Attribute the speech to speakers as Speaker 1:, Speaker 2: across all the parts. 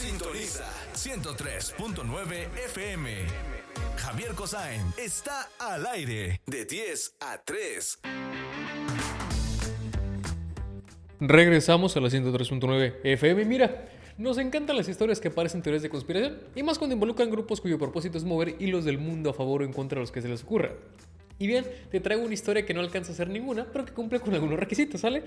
Speaker 1: Sintoniza 103.9 FM. Javier Cosain está al aire de 10 a 3.
Speaker 2: Regresamos a la 103.9 FM. Mira, nos encantan las historias que parecen teorías de conspiración, y más cuando involucran grupos cuyo propósito es mover hilos del mundo a favor o en contra de los que se les ocurra. Y bien, te traigo una historia que no alcanza a ser ninguna, pero que cumple con algunos requisitos, ¿sale?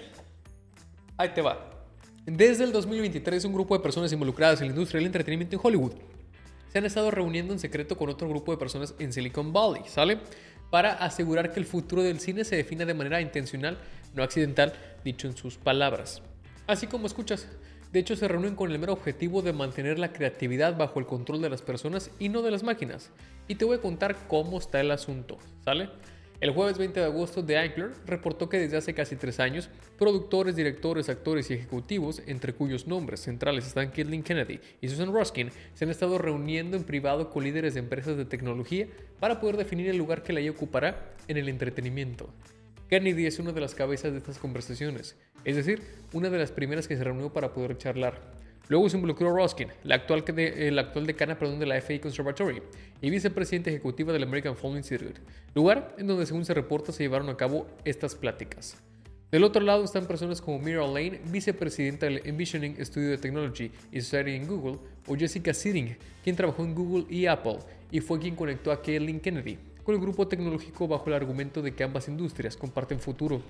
Speaker 2: Ahí te va. Desde el 2023, un grupo de personas involucradas en la industria del entretenimiento en Hollywood se han estado reuniendo en secreto con otro grupo de personas en Silicon Valley, ¿sale? Para asegurar que el futuro del cine se defina de manera intencional, no accidental, dicho en sus palabras. Así como escuchas, de hecho se reúnen con el mero objetivo de mantener la creatividad bajo el control de las personas y no de las máquinas. Y te voy a contar cómo está el asunto, ¿sale? El jueves 20 de agosto, The Anchor reportó que desde hace casi 3 años, productores, directores, actores y ejecutivos, entre cuyos nombres centrales están Kathleen Kennedy y Susan Ruskin, se han estado reuniendo en privado con líderes de empresas de tecnología para poder definir el lugar que la IA ocupará en el entretenimiento. Kennedy es una de las cabezas de estas conversaciones, es decir, una de las primeras que se reunió para poder charlar. Luego se involucró Ruskin, la actual decana de la FA Conservatory y vicepresidenta ejecutiva del American Film Institute, lugar en donde, según se reporta, se llevaron a cabo estas pláticas. Del otro lado están personas como Mira Lane, vicepresidenta del Envisioning Studio de Technology y Society en Google, o Jessica Sitting, quien trabajó en Google y Apple y fue quien conectó a Kathleen Kennedy con el grupo tecnológico bajo el argumento de que ambas industrias comparten futuro.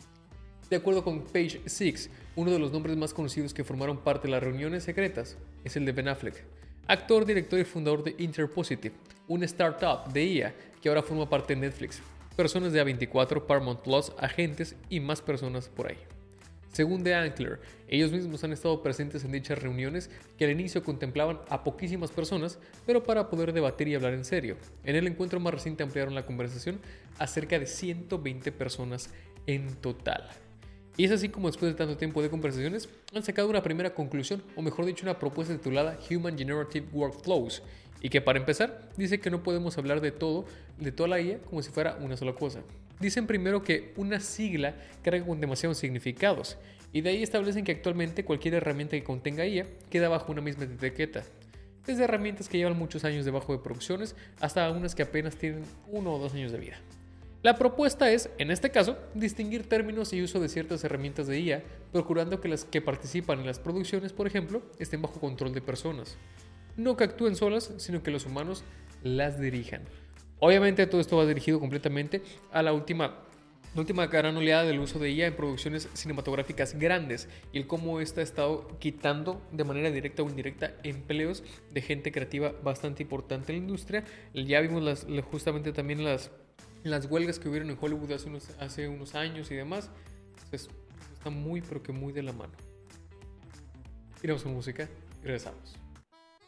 Speaker 2: De acuerdo con Page Six, uno de los nombres más conocidos que formaron parte de las reuniones secretas es el de Ben Affleck, actor, director y fundador de Interpositive, una startup de IA que ahora forma parte de Netflix, personas de A24, Paramount Plus, agentes y más personas por ahí. Según The Anchor, ellos mismos han estado presentes en dichas reuniones que al inicio contemplaban a poquísimas personas, pero para poder debatir y hablar en serio. En el encuentro más reciente ampliaron la conversación a cerca de 120 personas en total. Y es así como después de tanto tiempo de conversaciones han sacado una primera conclusión, o mejor dicho, una propuesta titulada Human Generative Workflows, y que para empezar dice que no podemos hablar de toda la IA como si fuera una sola cosa. Dicen primero que una sigla carga con demasiados significados, y de ahí establecen que actualmente cualquier herramienta que contenga IA queda bajo una misma etiqueta. Desde herramientas que llevan muchos años debajo de producciones hasta unas que apenas tienen 1 o 2 años de vida. La propuesta es, en este caso, distinguir términos y uso de ciertas herramientas de IA, procurando que las que participan en las producciones, por ejemplo, estén bajo control de personas. No que actúen solas, sino que los humanos las dirijan. Obviamente todo esto va dirigido completamente a la última gran oleada del uso de IA en producciones cinematográficas grandes y el cómo esta ha estado quitando de manera directa o indirecta empleos de gente creativa bastante importante en la industria. Ya vimos justamente también las huelgas que hubieron en Hollywood hace unos años y demás. Entonces, está muy pero que muy de la mano. Iremos con música y regresamos.